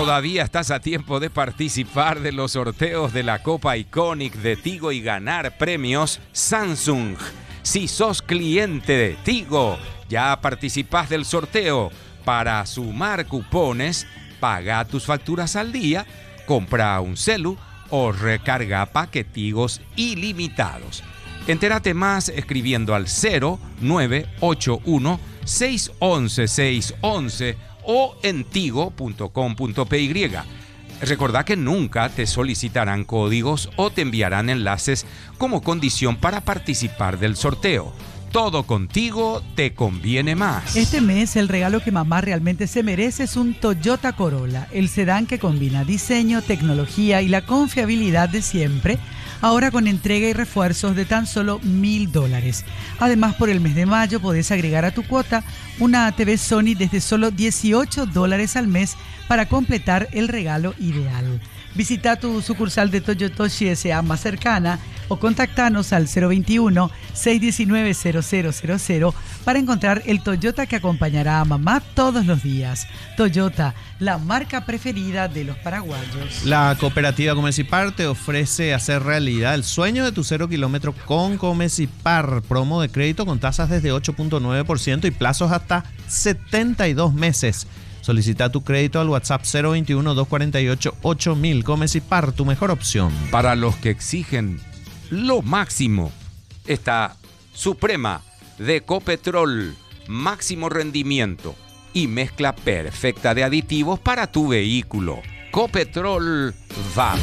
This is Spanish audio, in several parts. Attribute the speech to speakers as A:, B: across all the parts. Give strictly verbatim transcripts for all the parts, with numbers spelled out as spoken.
A: Todavía estás a tiempo de participar de los sorteos de la Copa Iconic de Tigo y ganar premios Samsung. Si sos cliente de Tigo, ya participás del sorteo. Para sumar cupones, paga tus facturas al día, compra un celu o recarga paquetigos ilimitados. Entérate más escribiendo al cero nueve ocho uno, seis uno uno, seis uno uno o en tigo punto com punto p y. Recordá que nunca te solicitarán códigos o te enviarán enlaces como condición para participar del sorteo. Todo contigo te conviene más.
B: Este mes el regalo que mamá realmente se merece es un Toyota Corolla, el sedán que combina diseño, tecnología y la confiabilidad de siempre, ahora con entrega y refuerzos de tan solo mil dólares. Además, por el mes de mayo podés agregar a tu cuota una T V Sony desde solo dieciocho dólares al mes para completar el regalo ideal. Visita tu sucursal de Toyotoshi S A más cercana o contactanos al cero veintiuno, seiscientos diecinueve, cero cero cero cero para encontrar el Toyota que acompañará a mamá todos los días. Toyota, la marca preferida de los paraguayos.
C: La cooperativa Comecipar te ofrece hacer realidad el sueño de tu cero kilómetro con Comecipar. Promo de crédito con tasas desde ocho punto nueve por ciento y plazos hasta setenta y dos meses. Solicita tu crédito al WhatsApp cero veintiuno, doscientos cuarenta y ocho, ocho mil. Comecipar, tu mejor opción.
A: Para los que exigen lo máximo, está Suprema de Ecopetrol, máximo rendimiento y mezcla perfecta de aditivos para tu vehículo. Copetrol va.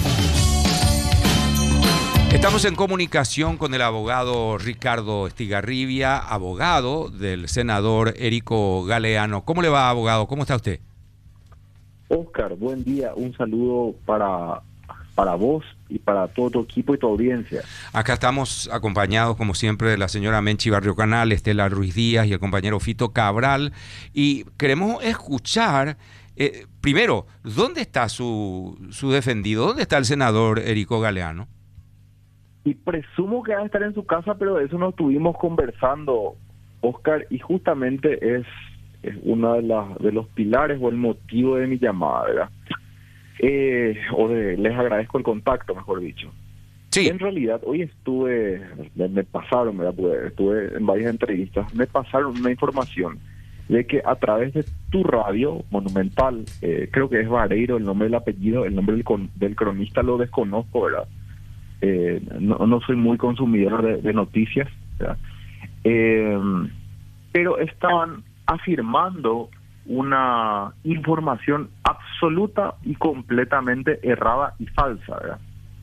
A: Estamos en comunicación con el abogado Ricardo Estigarribia, abogado del senador Erico Galeano. ¿Cómo le va, abogado? ¿Cómo está usted?
D: Oscar, buen día. Un saludo para, para vos y para todo tu equipo y tu audiencia.
A: Acá estamos acompañados, como siempre, de la señora Menchi Barrio Canal, Estela Ruiz Díaz y el compañero Fito Cabral. Y queremos escuchar, eh, primero, ¿dónde está su, su defendido? ¿Dónde está el senador Erico Galeano?
D: Y presumo que va a estar en su casa, pero de eso nos estuvimos conversando, Oscar, y justamente es, es uno de, las, de los pilares o el motivo de mi llamada, ¿verdad? Eh, o de, les agradezco el contacto, mejor dicho.
A: Sí.
D: En realidad, hoy estuve, me, me pasaron, ¿verdad? Pues estuve en varias entrevistas, me pasaron una información de que a través de tu radio Monumental, eh, creo que es Vareiro el nombre del apellido, el nombre del, con, del cronista lo desconozco, ¿verdad? Eh, no, no soy muy consumidor de, de noticias, eh, pero estaban afirmando una información absoluta y completamente errada y falsa, ¿verdad?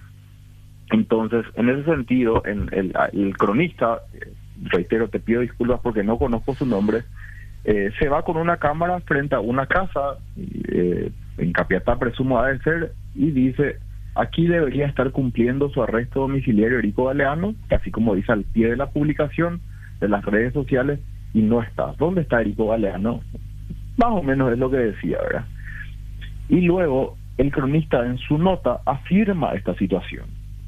D: Entonces, en ese sentido, en el, el cronista, eh, reitero, te pido disculpas porque no conozco su nombre, eh, se va con una cámara frente a una casa, eh, en Capiatá presumo ha de ser, y dice: aquí debería estar cumpliendo su arresto domiciliario Erico Galeano, así como dice al pie de la publicación de las redes sociales, y no está. ¿Dónde está Erico Galeano? Más o menos es lo que decía, ¿verdad? Y luego el cronista en su nota afirma esta situación.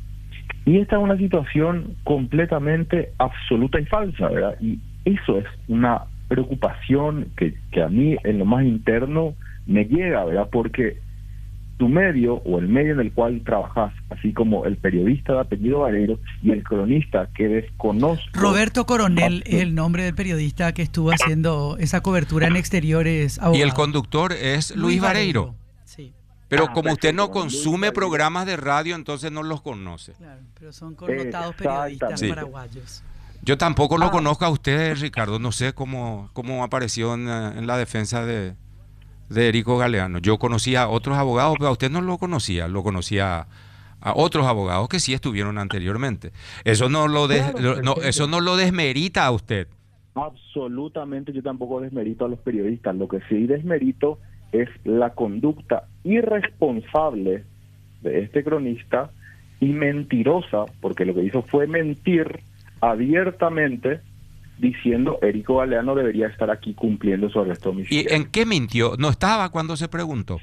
D: Y esta es una situación completamente absoluta y falsa, ¿verdad? Y eso es una preocupación que, que a mí en lo más interno me llega, ¿verdad? Porque tu medio o el medio en el cual trabajas, así como el periodista de apellido Vareiro y el cronista que desconozco...
B: Roberto Coronel es el nombre del periodista que estuvo haciendo esa cobertura en Exteriores, abogado.
A: Y el conductor es Luis, Luis Vareiro. Vareiro.
B: Sí.
A: Pero
D: ah,
A: como usted no
D: perfecto,
A: consume programas de radio, entonces no los conoce.
B: Claro, pero son connotados periodistas
A: sí.
B: paraguayos.
A: Yo tampoco lo
D: ah.
A: conozco a usted, Ricardo. No sé cómo, cómo apareció en, en la defensa de... de Erico Galeano. Yo conocía a otros abogados, pero a usted no lo conocía, lo conocía a otros abogados que sí estuvieron anteriormente. Eso no lo, de,
D: Claro,
A: no, eso no lo desmerita a usted.
D: Absolutamente, yo tampoco desmerito a los periodistas. Lo que sí desmerito es la conducta irresponsable de este cronista y mentirosa, porque lo que hizo fue mentir abiertamente diciendo Erico Galeano debería estar aquí cumpliendo su arresto domiciliario.
A: ¿Y en qué mintió? ¿No estaba cuando se preguntó?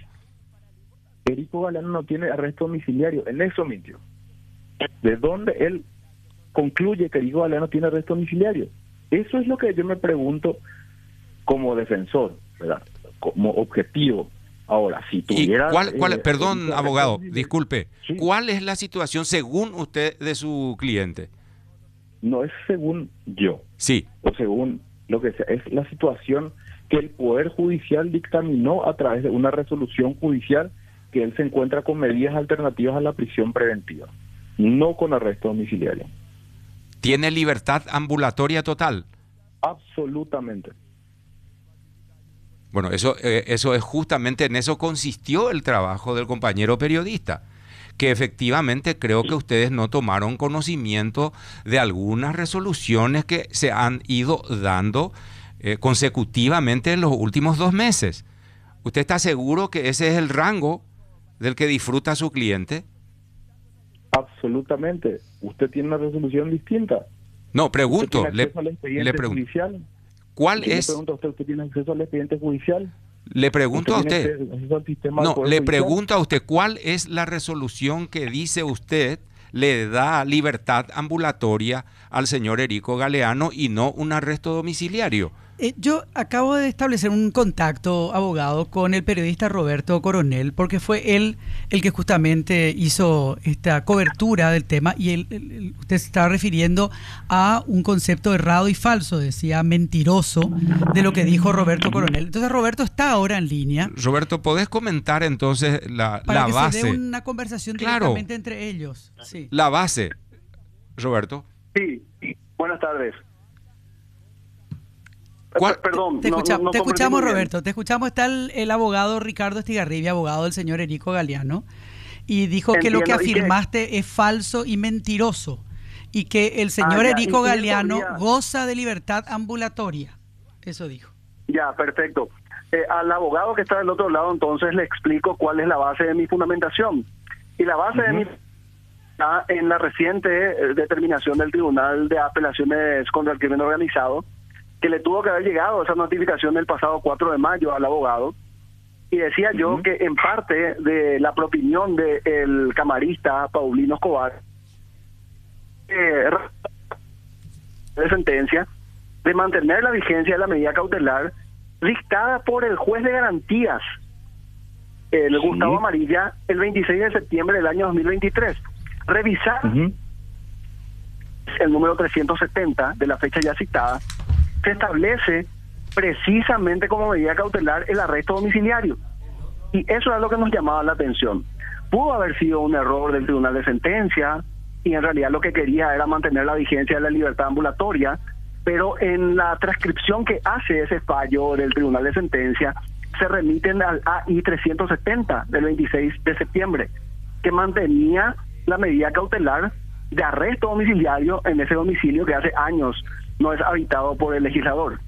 D: Erico Galeano no tiene arresto domiciliario, en eso mintió. ¿De dónde él concluye que Erico Galeano tiene arresto domiciliario? Eso es lo que yo me pregunto como defensor, ¿verdad? Como objetivo. Ahora, si
A: ¿Y
D: tuviera...
A: cuál, cuál,
D: eh,
A: perdón,
D: el-
A: abogado, disculpe,
D: Sí.
A: ¿cuál es la situación según usted de su cliente?
D: No es según yo,
A: Sí,
D: o según lo que sea, es la situación que el Poder Judicial dictaminó a través de una resolución judicial que él se encuentra con medidas alternativas a la prisión preventiva, no con arresto domiciliario.
A: ¿tiene libertad ambulatoria total?
D: Absolutamente.
A: Bueno, eso, eh, eso es justamente en eso consistió el trabajo del compañero periodista, que efectivamente creo que ustedes no tomaron conocimiento de algunas resoluciones que se han ido dando eh, consecutivamente en los últimos dos meses. ¿Usted está seguro que ese es el rango del que disfruta su cliente?
D: Absolutamente. Usted tiene una resolución distinta.
A: No,
D: ¿Usted
A: pregunto,
D: tiene
A: le,
D: acceso al expediente
A: le pregunto,
D: judicial?
A: ¿cuál
D: Yo le
A: es?
D: pregunto a usted, ¿usted tiene acceso al expediente judicial?
A: Le pregunto a
D: ¿Usted tiene
A: usted.
D: acceso al sistema del
A: No,
D: Poder
A: le
D: Judicial?
A: pregunto a usted, ¿cuál es la resolución que dice usted le da libertad ambulatoria al señor Erico Galeano y no un arresto domiciliario?
B: Eh, yo acabo de establecer un contacto, abogado, con el periodista Roberto Coronel, porque fue él el que justamente hizo esta cobertura del tema y él, él- él- usted se estaba refiriendo a un concepto errado y falso, decía mentiroso, de lo que dijo Roberto Coronel. Entonces Roberto está ahora en línea
A: Roberto, ¿podés comentar entonces la,
B: para
A: la
B: que
A: base?
B: se dé una conversación
A: Claro.
B: directamente entre ellos. Sí.
A: La base, Roberto.
E: Sí, buenas tardes.
A: ¿Cuál-
E: Eh, Perdón,
B: Te,
E: no-
B: escucha-
E: no- no
B: te
E: comprendí
B: escuchamos,
E: muy bien.
B: Roberto, te escuchamos. Está el, el abogado Ricardo Estigarribia, abogado del señor Erico Galeano, y dijo que lo que
E: Entiendo, ¿y qué?
B: afirmaste es falso y mentiroso, y que el señor
E: Ah, ya,
B: Erico
E: y si él
B: Galeano
E: podría-
B: goza de libertad ambulatoria. Eso dijo.
E: Ya, perfecto. Eh, al abogado que está del otro lado, entonces le explico cuál es la base de mi fundamentación. Y la base de mi está en la reciente eh, determinación del Tribunal de Apelaciones contra el Crimen Organizado, que le tuvo que haber llegado esa notificación el pasado cuatro de mayo al abogado. Y decía yo
D: Ujú.
E: que en parte de la propinión del camarista Paulino Escobar, eh, de sentencia, de mantener la vigencia de la medida cautelar dictada por el juez de garantías, el
D: Sí.
E: Gustavo Amarilla, el veintiséis de septiembre del año dos mil veintitrés. Revisar
D: Ujú.
E: el número trescientos setenta de la fecha ya citada, se establece precisamente como medida cautelar el arresto domiciliario. Y eso es lo que nos llamaba la atención. Pudo haber sido un error del Tribunal de Sentencia y en realidad lo que quería era mantener la vigencia de la libertad ambulatoria, pero en la transcripción que hace ese fallo del Tribunal de Sentencia se remiten al A I trescientos setenta del veintiséis de septiembre, que mantenía la medida cautelar de arresto domiciliario en ese domicilio que hace años no es habitado por el legislador.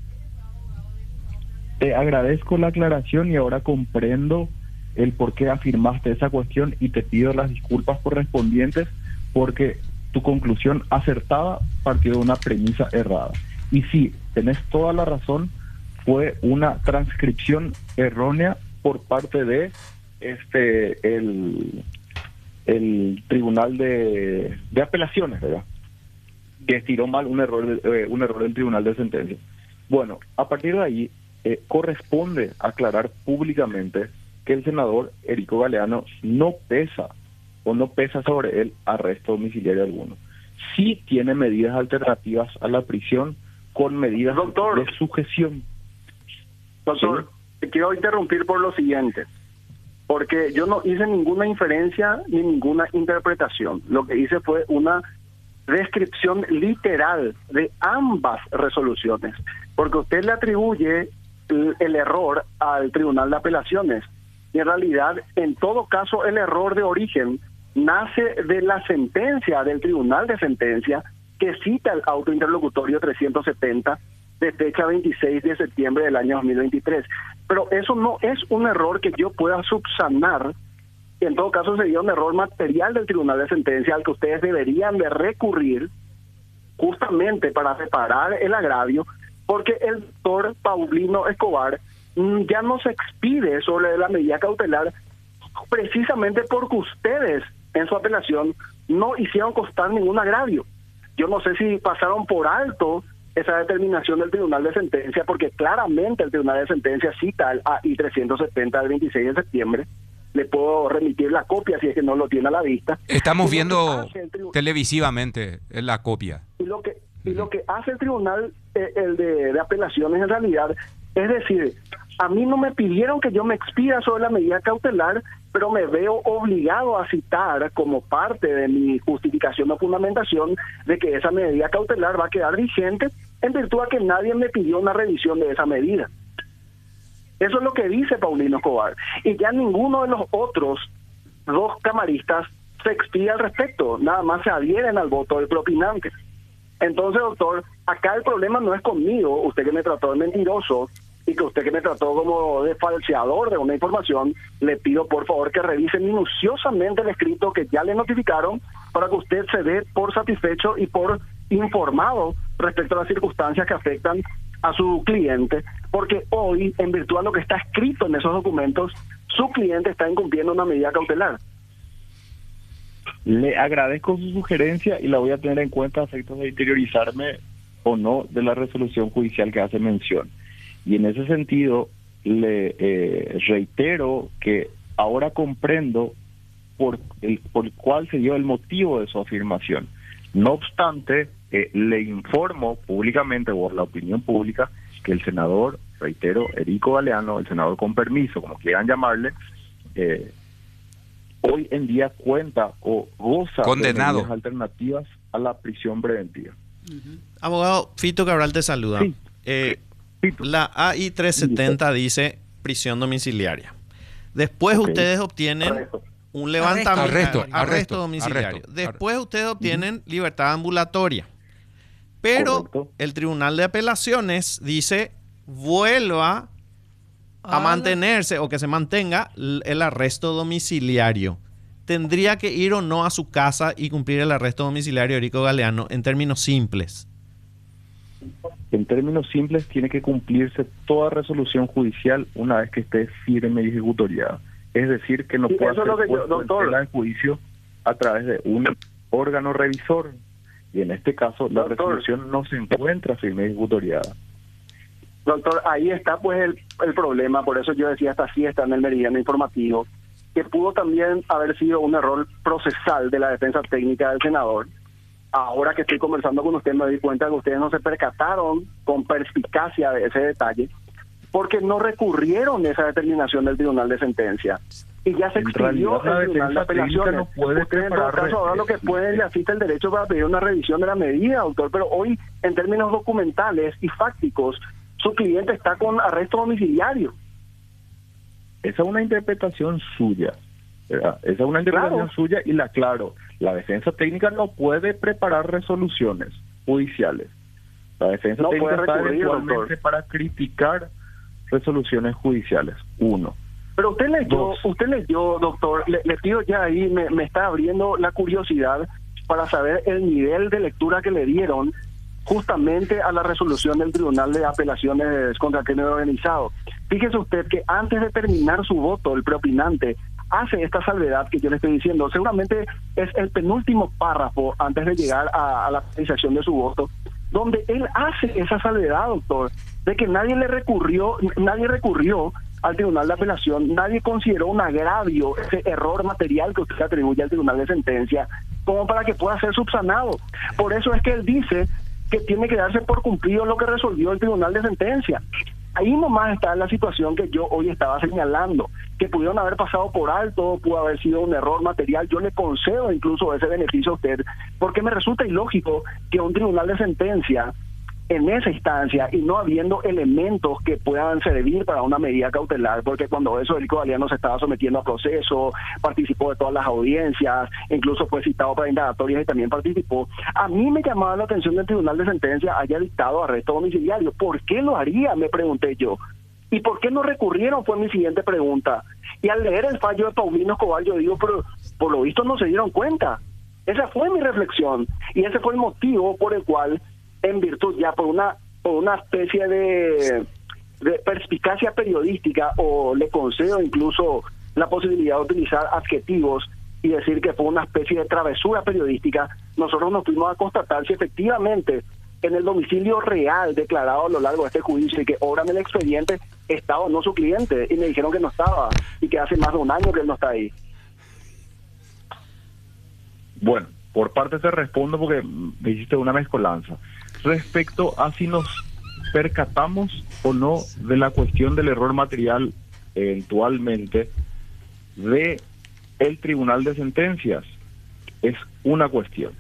D: Te agradezco la aclaración y ahora comprendo el por qué afirmaste esa cuestión y te pido las disculpas correspondientes porque tu conclusión acertada partió de una premisa errada. Y sí, tenés toda la razón, fue una transcripción errónea por parte de este el, el Tribunal de, de Apelaciones, ¿verdad? Que estiró mal un error, de- eh, un error del Tribunal de Sentencia. Bueno, a partir de ahí eh, corresponde aclarar públicamente que el senador Erico Galeano no pesa o no pesa sobre él arresto domiciliario alguno. Sí tiene medidas alternativas a la prisión con medidas
E: Doctor.
D: de sujeción.
E: Doctor, te quiero interrumpir por lo siguiente, porque yo no hice ninguna inferencia ni ninguna interpretación. Lo que hice fue una descripción literal de ambas resoluciones, porque usted le atribuye el, el error al Tribunal de Apelaciones. Y en realidad, en todo caso, el error de origen nace de la sentencia del Tribunal de Sentencia que cita el auto interlocutorio trescientos setenta de fecha veintiséis de septiembre del año dos mil veintitrés. Pero eso no es un error que yo pueda subsanar. En todo caso sería un error material del Tribunal de Sentencia al que ustedes deberían de recurrir justamente para reparar el agravio, porque el doctor Paulino Escobar mm, ya no se expide sobre la medida cautelar precisamente porque ustedes en su apelación no hicieron constar ningún agravio. Yo no sé si pasaron por alto esa determinación del Tribunal de Sentencia, porque claramente el Tribunal de Sentencia cita el A I trescientos setenta del veintiséis de septiembre. Le puedo remitir la copia si es que no lo tiene a la vista.
A: Estamos
E: Y
A: viendo
E: tribu-
A: televisivamente la copia.
E: Y lo que, y lo que hace el Tribunal, eh, el de, de Apelaciones en realidad, es decir, a mí no me pidieron que yo me expida sobre la medida cautelar, pero me veo obligado a citar como parte de mi justificación o fundamentación de que esa medida cautelar va a quedar vigente en virtud a que nadie me pidió una revisión de esa medida. Eso es lo que dice Paulino Escobar. Y ya ninguno de los otros dos camaristas se expide al respecto, nada más se adhieren al voto del propinante. Entonces, doctor, acá el problema no es conmigo, usted que me trató de mentiroso y que usted que me trató como de falseador de una información, le pido por favor que revise minuciosamente el escrito que ya le notificaron para que usted se dé por satisfecho y por informado respecto a las circunstancias que afectan a su cliente, porque hoy, en virtud de lo que está escrito en esos documentos, su cliente está incumpliendo una medida cautelar.
D: Le agradezco su sugerencia y la voy a tener en cuenta a efectos de interiorizarme o no de la resolución judicial que hace mención. Y en ese sentido, le eh, reitero que ahora comprendo por el por cuál se dio el motivo de su afirmación. No obstante, eh, le informo públicamente, o a la opinión pública, que el senador, reitero, Erico Galeano, el senador con permiso, como quieran llamarle, eh, hoy en día cuenta o goza
A: Condenado.
D: de medidas alternativas a la prisión preventiva.
C: Uh-huh. Abogado, Fito Cabral te saluda.
D: Sí.
C: Eh,
D: Fito.
C: La A I trescientos setenta dice prisión domiciliaria. Después
D: Okay.
C: ustedes obtienen
E: Arresto.
C: un levantamiento,
A: Arresto,
C: arresto,
A: arresto,
C: domiciliario.
A: arresto.
C: Después ustedes obtienen libertad ambulatoria. Pero
D: Correcto.
C: el Tribunal de Apelaciones dice vuelva a
B: Ah,
C: mantenerse o que se mantenga l- el arresto domiciliario. ¿Tendría que ir o no a su casa y cumplir el arresto domiciliario Erico Galeano en términos simples?
D: En términos simples, tiene que cumplirse toda resolución judicial una vez que esté firme y ejecutoriada. Es decir, que no
E: Sí,
D: puede
E: eso
D: ser
E: es lo que yo-
D: puesto en
E: doctor.
D: tela de juicio a través de un órgano revisor. Y en este caso, la
E: Doctor.
D: resolución no se encuentra firme y ejecutoriada.
E: Doctor, ahí está pues el, el problema, por eso yo decía esta fiesta en el meridiano informativo, que pudo también haber sido un error procesal de la defensa técnica del senador. Ahora que estoy conversando con usted me doy cuenta que ustedes no se percataron con perspicacia de ese detalle, porque no recurrieron esa determinación del Tribunal de Sentencia. Y ya se
D: En
E: expidió
D: realidad, la
E: el Tribunal de
D: defensa técnica
E: Apelaciones.
D: no puede
E: Ustedes en todo
D: preparar
E: caso ahora lo que
D: re-
E: pueden le asiste el derecho para pedir una revisión de la medida, doctor, pero hoy en términos documentales y fácticos su cliente está con arresto domiciliario.
D: Esa es una interpretación suya, ¿verdad? Esa es una interpretación
E: Claro.
D: suya y la aclaro. La defensa técnica no puede preparar resoluciones judiciales. La defensa
E: No
D: técnica
E: puede
D: está
E: recurrir,
D: eventualmente
E: doctor.
D: para criticar resoluciones judiciales. Uno.
E: Pero usted leyó,
D: Dos.
E: usted leyó, doctor, le, le pido ya ahí, me, me está abriendo la curiosidad para saber el nivel de lectura que le dieron justamente a la resolución del Tribunal de Apelaciones contra el Crimen Organizado. Fíjese usted que antes de terminar su voto, el preopinante hace esta salvedad que yo le estoy diciendo. Seguramente es el penúltimo párrafo antes de llegar a, a la realización de su voto, donde él hace esa salvedad, doctor, de que nadie le recurrió, nadie recurrió al Tribunal de Apelación, nadie consideró un agravio ese error material que usted atribuye al Tribunal de Sentencia como para que pueda ser subsanado. Por eso es que él dice que tiene que darse por cumplido lo que resolvió el Tribunal de Sentencia. Ahí nomás está la situación que yo hoy estaba señalando, que pudieron haber pasado por alto, pudo haber sido un error material. Yo le concedo incluso ese beneficio a usted, porque me resulta ilógico que un Tribunal de Sentencia en esa instancia y no habiendo elementos que puedan servir para una medida cautelar, porque cuando eso Erico Galeano se estaba sometiendo a proceso, participó de todas las audiencias, incluso fue citado para indagatorias y también participó. A mí me llamaba la atención del Tribunal de Sentencia haya dictado arresto domiciliario. ¿Por qué lo haría? Me pregunté yo. ¿Y por qué no recurrieron? Fue mi siguiente pregunta. Y al leer el fallo de Paulino Escobar, yo digo, pero por lo visto no se dieron cuenta. Esa fue mi reflexión. Y ese fue el motivo por el cual, en virtud ya por una por una especie de, de perspicacia periodística, o le concedo incluso la posibilidad de utilizar adjetivos y decir que fue una especie de travesura periodística, nosotros nos fuimos a constatar si efectivamente en el domicilio real declarado a lo largo de este juicio y que obran el expediente, estaba o no su cliente, y me dijeron que no estaba y que hace más de un año que él no está ahí.
D: Bueno, por parte te respondo porque me hiciste una mezcolanza. Respecto a si nos percatamos o no de la cuestión del error material eventualmente de el Tribunal de Sentencias, es una cuestión.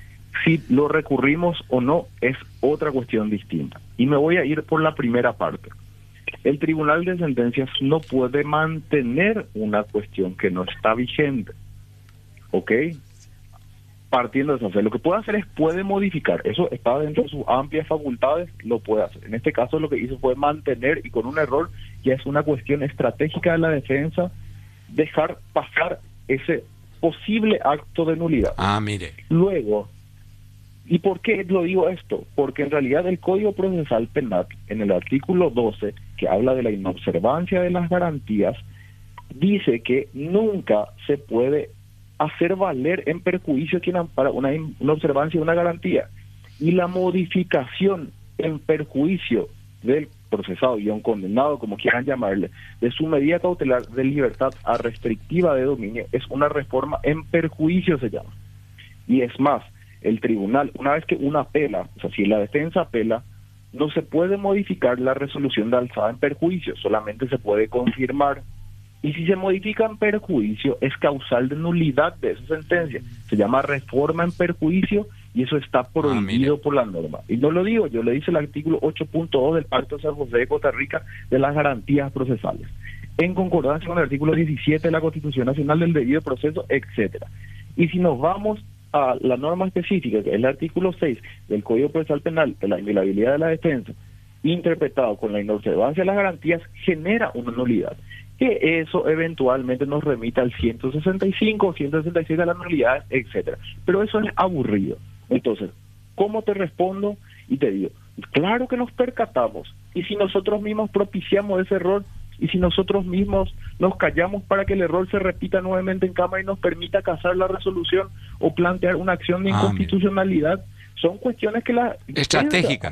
D: Si lo recurrimos o no es otra cuestión distinta. Y me voy a ir por la primera parte. El Tribunal de Sentencias no puede mantener una cuestión que no está vigente. ¿Ok? Partiendo de eso, o sea, lo que puede hacer es puede modificar. Eso está dentro de sus amplias facultades, lo puede hacer. En este caso lo que hizo fue mantener, y con un error, ya es una cuestión estratégica de la defensa, dejar pasar ese posible acto de nulidad.
A: Ah, mire.
D: Luego, ¿y por qué lo digo esto? Porque en realidad el Código Procesal Penal, en el artículo doce, que habla de la inobservancia de las garantías, dice que nunca se puede hacer valer en perjuicio quien ampara una inobservancia de una garantía. Y la modificación en perjuicio del procesado y un condenado, como quieran llamarle, de su medida cautelar de libertad a restrictiva de dominio, es una reforma en perjuicio, se llama. Y es más, el tribunal, una vez que uno apela, o sea, si la defensa apela, no se puede modificar la resolución de alzada en perjuicio, solamente se puede confirmar. Y si se modifica en perjuicio, es causal de nulidad de esa sentencia. Se llama reforma en perjuicio y eso está prohibido ah, por la norma. Y no lo digo yo, le dice el artículo ocho punto dos del Pacto de San José de Costa Rica de las garantías procesales, en concordancia con el artículo diecisiete de la Constitución Nacional del Debido Proceso, etcétera. Y si nos vamos a la norma específica, que es el artículo seis del Código Procesal Penal, de la inviolabilidad de la defensa, interpretado con la inobservancia de las garantías, genera una nulidad. Que eso eventualmente nos remita al ciento sesenta y cinco, ciento sesenta y seis de las nulidades, etcétera. Pero eso es aburrido. Entonces, ¿cómo te respondo? Y te digo, claro que nos percatamos. Y si nosotros mismos propiciamos ese error, y si nosotros mismos nos callamos para que el error se repita nuevamente en Cámara y nos permita casar la resolución o plantear una acción de inconstitucionalidad, ah, son cuestiones que la...
A: Estratégica.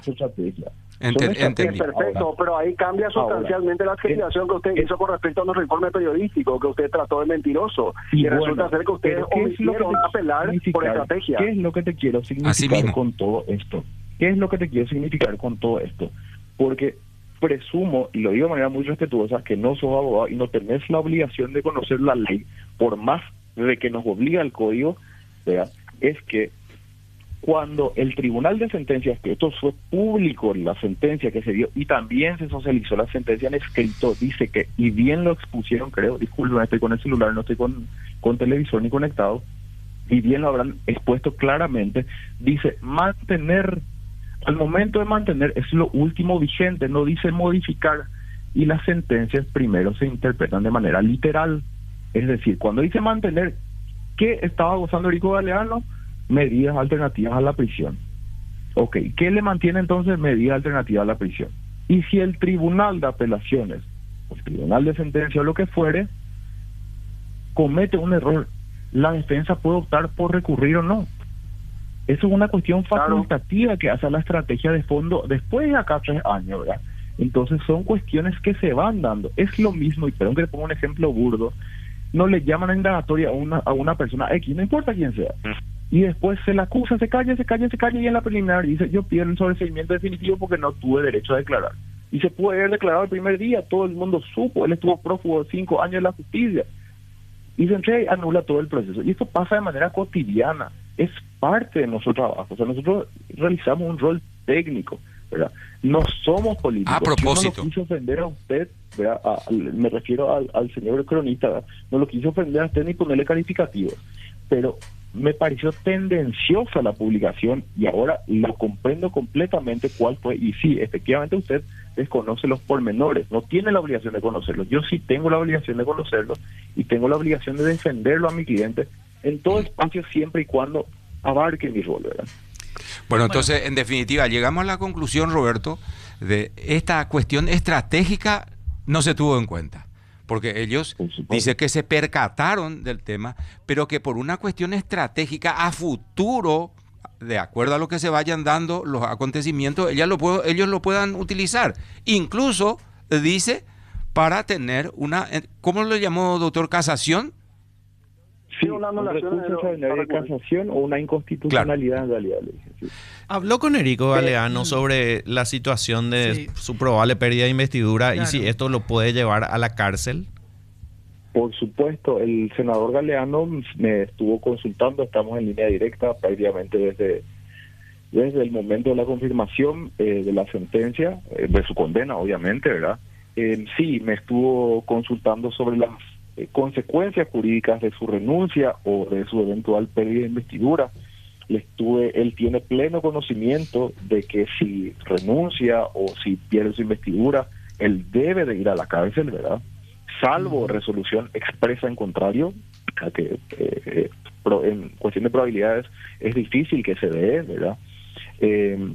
E: Enter, entendí. Perfecto, ahora, pero ahí cambia sustancialmente ahora, la adjudicación que usted es, hizo con respecto a nuestro informe periodístico, que usted trató de mentiroso, y bueno, resulta ser que ustedes omitieron apelar por estrategia.
D: ¿Qué es lo que te quiero significar con todo esto? ¿Qué es lo que te quiero significar con todo esto? Porque presumo, y lo digo de manera muy respetuosa, que no sos abogado y no tenés la obligación de conocer la ley, por más de que nos obliga el código, ¿verdad? Es que cuando el Tribunal de Sentencias, que esto fue público, la sentencia que se dio, y también se socializó la sentencia en escrito, dice que, y bien lo expusieron, creo, disculpen, estoy con el celular, no estoy con, con televisor ni conectado, y bien lo habrán expuesto claramente, dice mantener, al momento de mantener es lo último vigente, no dice modificar, y las sentencias primero se interpretan de manera literal, es decir, cuando dice mantener, ¿qué estaba gozando Erico Galeano? Medidas alternativas a la prisión. Ok, ¿qué le mantiene entonces medidas alternativas a la prisión? Y si el Tribunal de Apelaciones, o el Tribunal de Sentencia o lo que fuere, comete un error, la defensa puede optar por recurrir o no. Eso es una cuestión facultativa claro. que hace la estrategia de fondo después de acá tres años, ¿verdad? Entonces son cuestiones que se van dando. Es lo mismo, y perdón que le ponga un ejemplo burdo, no le llaman a indagatoria a una, a una persona X, no importa quién sea, y después se la acusa, se calla, se calla, se calla, y en la preliminar dice, yo pido el sobreseimiento definitivo porque no tuve derecho a declarar. Y se puede haber declarado el primer día, todo el mundo supo, él estuvo prófugo de cinco años en la justicia, y se entrega y anula todo el proceso. Y esto pasa de manera cotidiana, es parte de nuestro trabajo. O sea, nosotros realizamos un rol técnico, ¿verdad? No somos políticos.
A: A propósito.
D: Yo no lo quise ofender a usted, ¿verdad? A, a, me refiero al, al señor cronista, ¿verdad? No lo quise ofender a usted ni ponerle calificativos, pero me pareció tendenciosa la publicación y ahora lo comprendo completamente cuál fue. Y sí, efectivamente usted desconoce los pormenores, no tiene la obligación de conocerlos. Yo sí tengo la obligación de conocerlos y tengo la obligación de defenderlo a mi cliente en todo espacio, siempre y cuando abarque mi rol, ¿verdad?
A: Bueno, entonces, en definitiva, llegamos a la conclusión, Roberto, de esta cuestión estratégica no se tuvo en cuenta. Porque ellos dicen que se percataron del tema, pero que por una cuestión estratégica a futuro, de acuerdo a lo que se vayan dando los acontecimientos, ella lo puedo, ellos lo puedan utilizar. Incluso, dice, para tener una, ¿cómo lo llamó, doctor? ¿Casación?
D: Sí, un recurso extraordinario de casación o una inconstitucionalidad, claro. En realidad. Le dije, sí.
C: Habló con Erico Galeano sobre la situación de sí. su probable pérdida de investidura, claro. y si esto lo puede llevar a la cárcel.
D: Por supuesto, el senador Galeano me estuvo consultando, estamos en línea directa prácticamente desde, desde el momento de la confirmación eh, de la sentencia, eh, de su condena, obviamente, ¿verdad? Eh, sí, me estuvo consultando sobre las eh, consecuencias jurídicas de su renuncia o de su eventual pérdida de investidura. Le estuve, él tiene pleno conocimiento de que si renuncia o si pierde su investidura, él debe de ir a la cárcel, ¿verdad? Salvo resolución expresa en contrario, a que eh, pro, en cuestión de probabilidades es difícil que se dé, ¿verdad? Eh,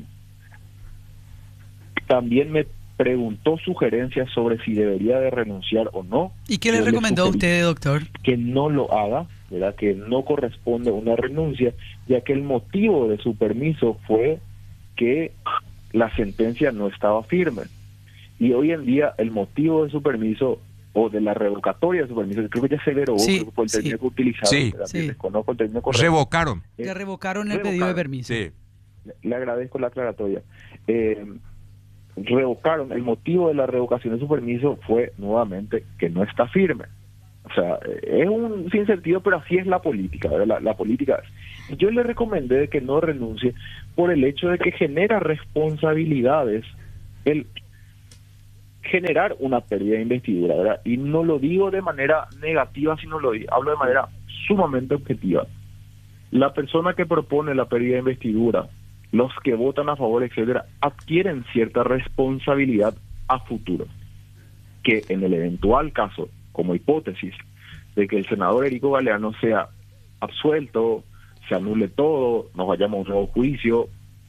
D: también me preguntó sugerencias sobre si debería de renunciar o no.
B: ¿Y qué le Yo recomendó le a usted, doctor?
D: Que no lo haga, ¿verdad? Que no corresponde una renuncia, ya que el motivo de su permiso fue que la sentencia no estaba firme. Y hoy en día el motivo de su permiso o de la revocatoria de su permiso, creo que ya se derogó,
B: sí,
D: creo que fue el
B: sí.
D: término que utilizaron,
B: sí, sí.
D: desconozco el término correcto.
A: Revocaron.
D: Eh,
B: ya revocaron el
D: revocaron.
B: pedido de permiso.
A: Sí.
D: Le, le agradezco la aclaratoria. Eh, revocaron, el motivo de la revocación de su permiso fue nuevamente que no está firme. O sea, es un sinsentido, pero así es la política, ¿verdad? La, la política es. Yo le recomendé que no renuncie por el hecho de que genera responsabilidades el generar una pérdida de investidura, ¿verdad? Y no lo digo de manera negativa, sino lo digo, hablo de manera sumamente objetiva. La persona que propone la pérdida de investidura, los que votan a favor, etcétera, adquieren cierta responsabilidad a futuro, que en el eventual caso, como hipótesis, de que el senador Erico Galeano sea absuelto, se anule todo, nos vayamos a un nuevo juicio,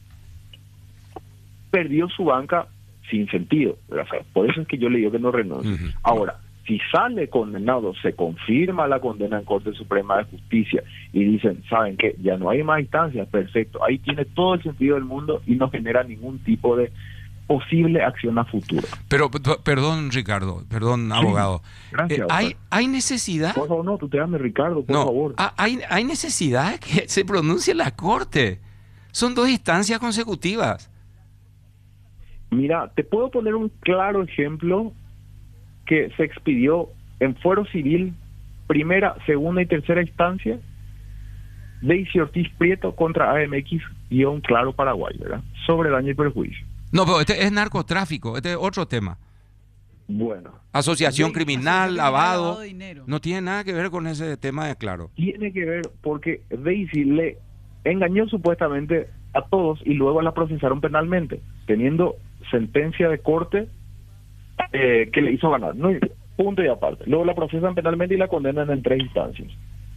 D: perdió su banca sin sentido, ¿verdad? Por eso es que yo le digo que no renuncie. Uh-huh. Ahora, si sale condenado, se confirma la condena en Corte Suprema de Justicia y dicen, ¿saben qué? Ya no hay más instancias, perfecto. Ahí tiene todo el sentido del mundo y no genera ningún tipo de posible acción a futuro.
A: Pero, perdón, Ricardo, perdón, sí, abogado.
D: Gracias.
A: Eh, ¿hay, ¿Hay necesidad?
D: Por favor, no, tú te llames Ricardo, por
A: no,
D: favor.
A: ¿hay, ¿Hay necesidad que se pronuncie la Corte? Son dos instancias consecutivas.
D: Mira, te puedo poner un claro ejemplo que se expidió en fuero civil, primera, segunda y tercera instancia, Daisy Ortiz Prieto contra A M X-Claro Paraguay, ¿verdad? Sobre daño y perjuicio.
A: No, pero este es narcotráfico, este es otro tema.
D: Bueno.
A: Asociación
D: sí,
A: criminal, lavado,
B: lavado de dinero.
A: No tiene nada que ver con ese tema de Claro.
D: Tiene que ver porque Daisy le engañó supuestamente a todos y luego la procesaron penalmente, teniendo sentencia de corte eh, que le hizo ganar, no, punto y aparte. Luego la procesan penalmente y la condenan en tres instancias.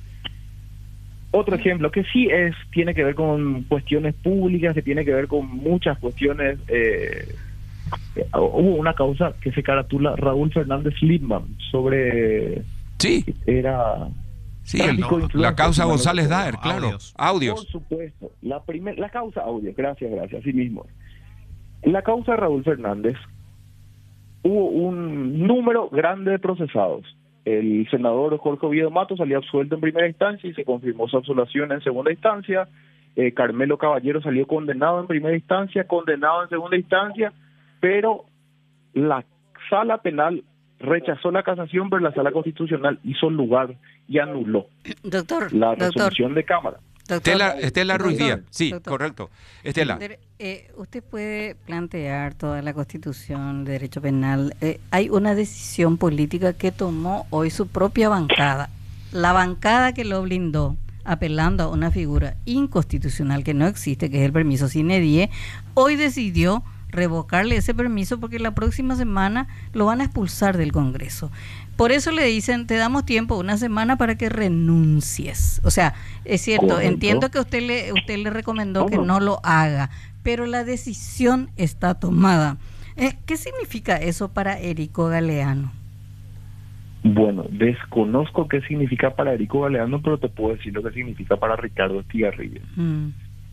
D: Otro ejemplo que sí es tiene que ver con cuestiones públicas, que tiene que ver con muchas cuestiones. Eh, hubo una causa que se caratula Raúl Fernández Lipman sobre
A: sí
D: era
A: sí el, no, la causa González Daer, claro, audios. audios
D: por supuesto, la primer, la causa audios, gracias, gracias, así mismo. En la causa de Raúl Fernández hubo un número grande de procesados. El senador Jorge Oviedo Matos salió absuelto en primera instancia y se confirmó su absolución en segunda instancia. Eh, Carmelo Caballero salió condenado en primera instancia, condenado en segunda instancia, pero la sala penal rechazó la casación, pero la sala constitucional hizo lugar y anuló
F: doctor,
D: la
F: doctor.
D: resolución de Cámara.
A: Doctor, Estela, Estela Ruiz Díaz, sí, doctor. Correcto. Estela.
F: Eh, usted puede plantear toda la Constitución, de derecho penal. Eh, hay una decisión política que tomó hoy su propia bancada. La bancada que lo blindó, apelando a una figura inconstitucional que no existe, que es el permiso sine die, hoy decidió revocarle ese permiso porque la próxima semana lo van a expulsar del Congreso. Por eso le dicen, te damos tiempo, una semana para que renuncies. O sea, es cierto, ¿Correcto? Entiendo que usted le usted le recomendó ¿Cómo? que no lo haga, pero la decisión está tomada. Eh, ¿Qué significa eso para Erico Galeano?
D: Bueno, desconozco qué significa para Erico Galeano, pero te puedo decir lo que significa para Ricardo Estigarribia. Mm.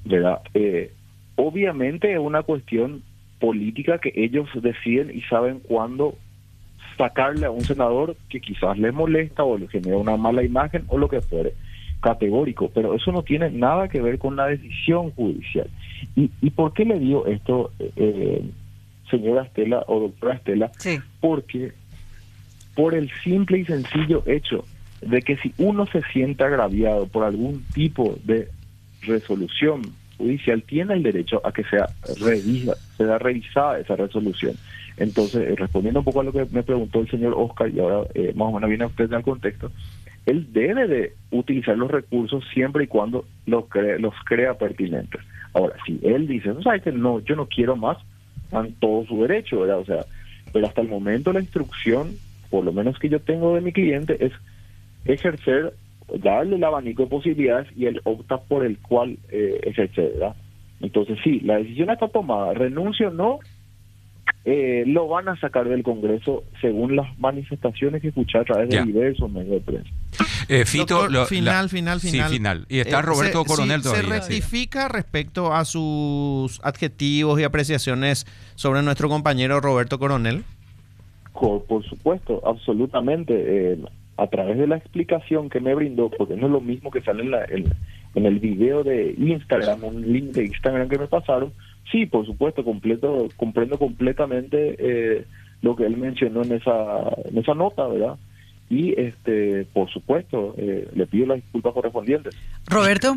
D: ¿verdad? Eh, obviamente es una cuestión política que ellos deciden y saben cuándo sacarle a un senador que quizás les molesta o le genera una mala imagen o lo que fuere, categórico, pero eso no tiene nada que ver con la decisión judicial. ¿Y, y por qué le digo esto, eh, señora Estela o doctora Estela?
F: Sí.
D: Porque por el simple y sencillo hecho de que si uno se siente agraviado por algún tipo de resolución judicial, tiene el derecho a que sea revisa, sea revisada esa resolución. Entonces, eh, respondiendo un poco a lo que me preguntó el señor Oscar, y ahora eh, más o menos viene usted al contexto, él debe de utilizar los recursos siempre y cuando los, cre los crea pertinentes. Ahora, si él dice, no sabes que no, yo no quiero más, dan todo su derecho, ¿verdad? O sea, pero hasta el momento la instrucción, por lo menos que yo tengo de mi cliente, es ejercer, darle el abanico de posibilidades y él opta por el cual eh, ejercer, ¿verdad? Entonces sí, la decisión está tomada, renuncio o no, eh, lo van a sacar del Congreso según las manifestaciones que escuché a través de
A: Ya.
D: diversos medios de prensa.
A: Eh, Fito,
C: Doctor,
A: lo-
C: final,
A: la-
C: final,
A: sí,
C: final.
A: final. Y está
C: Eh,
A: Roberto
C: se-
A: Coronel
C: sí,
A: todavía.
C: ¿Se
A: sí.
C: rectifica respecto a sus adjetivos y apreciaciones sobre nuestro compañero Roberto Coronel?
D: Por, por supuesto, absolutamente. Eh, a través de la explicación que me brindó, porque no es lo mismo que sale en, la, en, en el video de Instagram, un link de Instagram que me pasaron, sí, por supuesto, completo, comprendo completamente eh, lo que él mencionó en esa, en esa nota, ¿verdad? Y, este por supuesto, eh, le pido las disculpas correspondientes.
B: Roberto.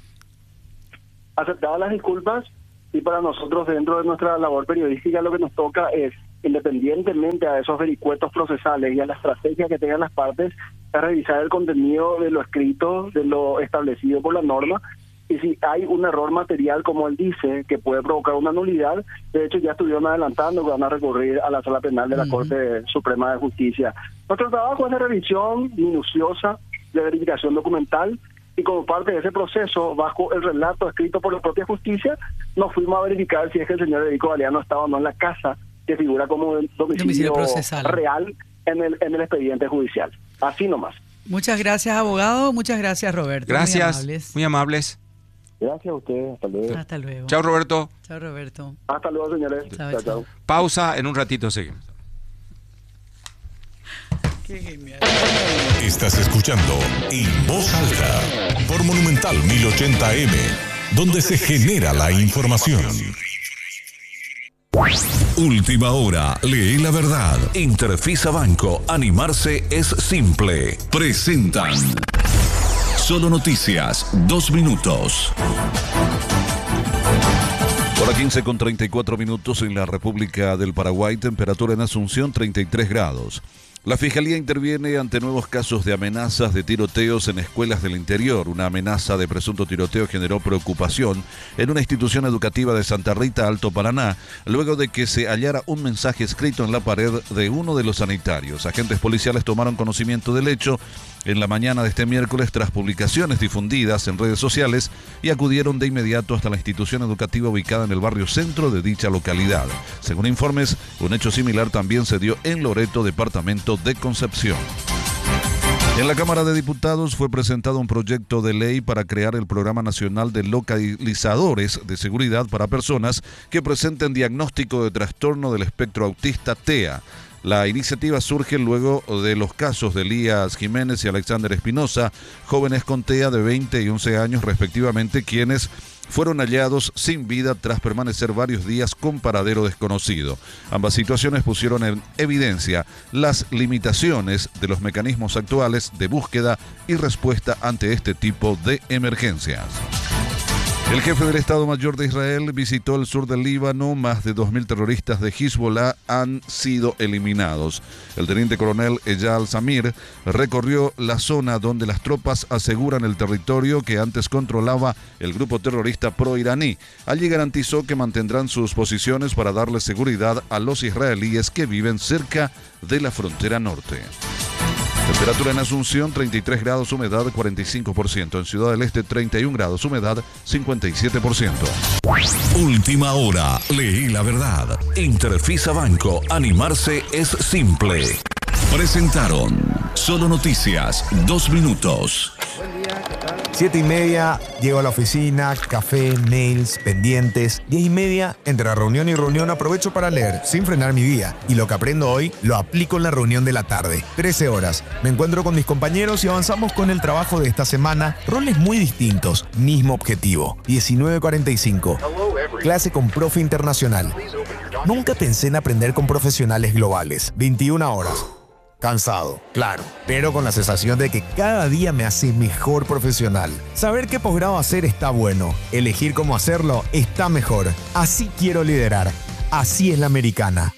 E: Aceptadas las disculpas, y para nosotros dentro de nuestra labor periodística lo que nos toca es, independientemente a esos vericuetos procesales y a la estrategia que tengan las partes, es revisar el contenido de lo escrito, de lo establecido por la norma, y si hay un error material, como él dice, que puede provocar una nulidad, de hecho ya estuvieron adelantando que van a recurrir a la Sala Penal de la
B: Uh-huh.
E: Corte Suprema de Justicia. Nuestro trabajo es de revisión minuciosa, de verificación documental, y como parte de ese proceso, bajo el relato escrito por la propia justicia, nos fuimos a verificar si es que el señor Federico Galeano estaba o no en la casa que figura como domicilio,
B: Domicilio procesal.
E: real en el, en el expediente judicial. Así nomás.
B: Muchas gracias, abogado. Muchas gracias, Roberto. Muy
A: Gracias,
B: amables.
A: muy amables.
D: Gracias a ustedes, hasta luego.
B: Hasta luego.
A: Chao, Roberto.
B: Chao, Roberto.
E: Hasta luego, señores.
B: Chao,
E: Chao,
B: chao.
E: chao.
A: Pausa, en un ratito seguimos.
B: Qué genial.
G: Estás escuchando En Voz Alta por Monumental mil ochenta M, donde se genera la información. Última hora, lee la verdad. Interfisa Banco, animarse es simple. Presentan Solo Noticias, dos minutos. Hora quince con treinta y cuatro minutos en la República del Paraguay, temperatura en Asunción treinta y tres grados. La Fiscalía interviene ante nuevos casos de amenazas de tiroteos en escuelas del interior. Una amenaza de presunto tiroteo generó preocupación en una institución educativa de Santa Rita, Alto Paraná, luego de que se hallara un mensaje escrito en la pared de uno de los sanitarios. Agentes policiales tomaron conocimiento del hecho en la mañana de este miércoles tras publicaciones difundidas en redes sociales y acudieron de inmediato hasta la institución educativa ubicada en el barrio centro de dicha localidad. Según informes, un hecho similar también se dio en Loreto, departamento de Concepción. En la Cámara de Diputados fue presentado un proyecto de ley para crear el Programa Nacional de Localizadores de Seguridad para personas que presenten diagnóstico de trastorno del espectro autista T E A. La iniciativa surge luego de los casos de Elías Jiménez y Alexander Espinosa, jóvenes con T E A de veinte y once años respectivamente, quienes fueron hallados sin vida tras permanecer varios días con paradero desconocido. Ambas situaciones pusieron en evidencia las limitaciones de los mecanismos actuales de búsqueda y respuesta ante este tipo de emergencias. El jefe del Estado Mayor de Israel visitó el sur del Líbano. Más de dos mil terroristas de Hezbollah han sido eliminados. El teniente coronel Eyal Samir recorrió la zona donde las tropas aseguran el territorio que antes controlaba el grupo terrorista pro-iraní. Allí garantizó que mantendrán sus posiciones para darle seguridad a los israelíes que viven cerca de la frontera norte. Temperatura en Asunción treinta y tres grados, humedad cuarenta y cinco por ciento. En Ciudad del Este treinta y un grados, humedad cincuenta y siete por ciento. Última hora, leí la verdad. Interfisa Banco, animarse es simple. Presentaron Solo Noticias, dos minutos.
H: Buen día, ¿qué tal? Siete y media, llego a la oficina, café, mails, pendientes. Diez y media, entre reunión y reunión aprovecho para leer, sin frenar mi día. Y lo que aprendo hoy, lo aplico en la reunión de la tarde. Trece horas. Me encuentro con mis compañeros y avanzamos con el trabajo de esta semana. Roles muy distintos, mismo objetivo. diecinueve cuarenta y cinco. Clase con profe internacional. Nunca pensé en aprender con profesionales globales. veintiuna horas. Cansado, claro, pero con la sensación de que cada día me hace mejor profesional. Saber qué posgrado hacer está bueno. Elegir cómo hacerlo está mejor. Así quiero liderar. Así es la americana.